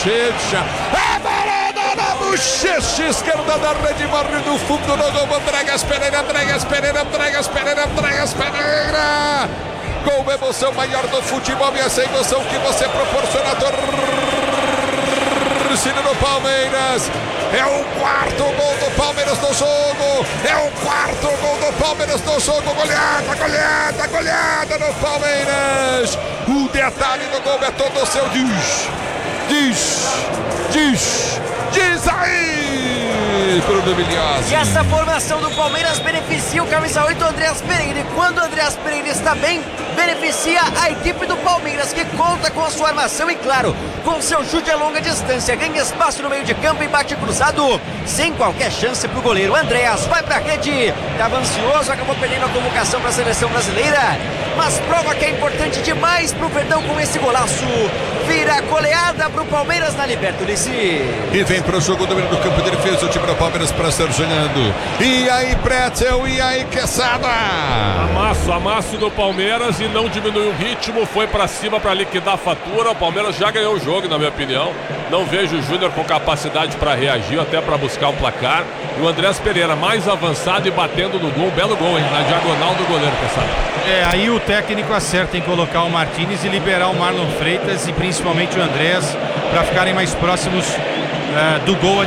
bochecha. É varada na bochecha esquerda da rede, morre no fundo do gol. Andréas Pereira. Gol, emoção maior do futebol, e essa emoção que você proporciona, torcida do Palmeiras. É o quarto gol do Palmeiras no jogo. É o quarto gol do Palmeiras no jogo. Goleada no Palmeiras. O detalhe do gol é todo seu. Diz aí, Bruno Milhazzi. E essa formação do Palmeiras beneficia o camisa 8, Andréas Pereira. E quando o Andréas Pereira está bem, beneficia a equipe do Palmeiras, que conta com a sua armação e, claro, com seu chute a longa distância. Ganha espaço no meio de campo e bate cruzado, sem qualquer chance para o goleiro. Andréas vai para a rede, estava ansioso, acabou perdendo a convocação para a seleção brasileira, mas prova que é importante demais para o Verdão com esse golaço. Vira goleada para o Palmeiras na Libertadores. E vem para o jogo do meio do campo de defesa, o time do Palmeiras para ser jogando. E aí, Pretzel, e aí, Quesada. Amasso do Palmeiras e não diminuiu o ritmo, foi para cima para liquidar a fatura. O Palmeiras já ganhou o jogo, na minha opinião. Não vejo o Júnior com capacidade para reagir, até para buscar o placar. E o Andréas Pereira mais avançado e batendo no gol, um belo gol, hein, na diagonal do goleiro, Quesada. Aí o técnico acerta em colocar o Martínez e liberar o Marlon Freitas e principalmente o Andréas para ficarem mais próximos do gol